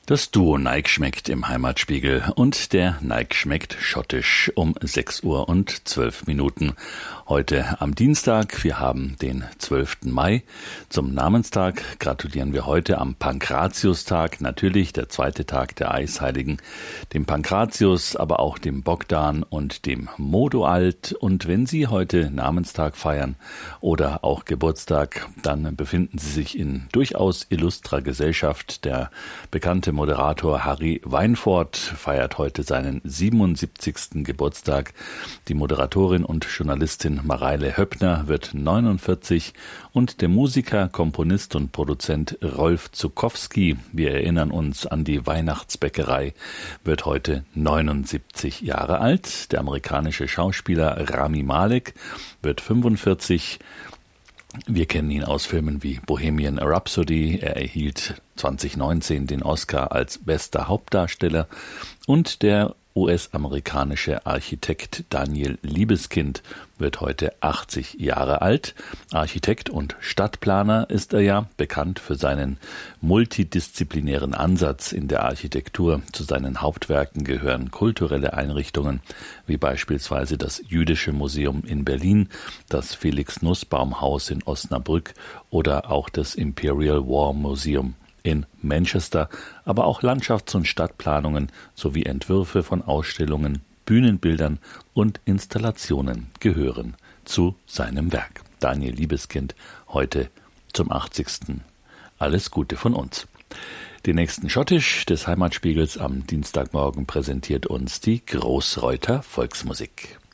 Das Duo Nike schmeckt im Heimatspiegel und der Nike schmeckt schottisch um 6:12 Uhr. Heute am Dienstag, wir haben den 12. Mai. Zum Namenstag gratulieren wir heute am Pankratiustag, natürlich der zweite Tag der Eisheiligen, dem Pankratius, aber auch dem Bogdan und dem Modoald. Und wenn Sie heute Namenstag feiern oder auch Geburtstag, dann befinden Sie sich in durchaus illustrer Gesellschaft. Der bekannte Moderator Harry Weinfurt feiert heute seinen 77. Geburtstag. Die Moderatorin und Journalistin Mareile Höppner wird 49 und der Musiker, Komponist und Produzent Rolf Zuckowski, wir erinnern uns an die Weihnachtsbäckerei, wird heute 79 Jahre alt. Der amerikanische Schauspieler Rami Malek wird 45. Wir kennen ihn aus Filmen wie Bohemian Rhapsody. Er erhielt 2019 den Oscar als bester Hauptdarsteller. Und der US-amerikanische Architekt Daniel Libeskind wird heute 80 Jahre alt. Architekt und Stadtplaner ist er ja, bekannt für seinen multidisziplinären Ansatz in der Architektur. Zu seinen Hauptwerken gehören kulturelle Einrichtungen, wie beispielsweise das Jüdische Museum in Berlin, das Felix-Nussbaum-Haus in Osnabrück oder auch das Imperial War Museum in Manchester, aber auch Landschafts- und Stadtplanungen sowie Entwürfe von Ausstellungen, Bühnenbildern und Installationen gehören zu seinem Werk. Daniel Libeskind heute zum 80. Alles Gute von uns. Den nächsten Schottisch des Heimatspiegels am Dienstagmorgen präsentiert uns die Großreuther Volksmusik.